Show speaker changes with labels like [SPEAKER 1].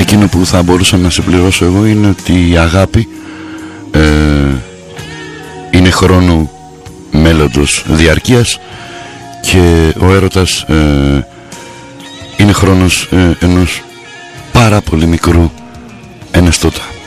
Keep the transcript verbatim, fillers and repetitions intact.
[SPEAKER 1] εκείνο που θα μπορούσα να συμπληρώσω εγώ είναι ότι η αγάπη ε, είναι χρόνο μέλλοντος διαρκείας και ο έρωτας ε, είναι χρόνος ε, ενός πάρα πολύ μικρού ενεστώτα.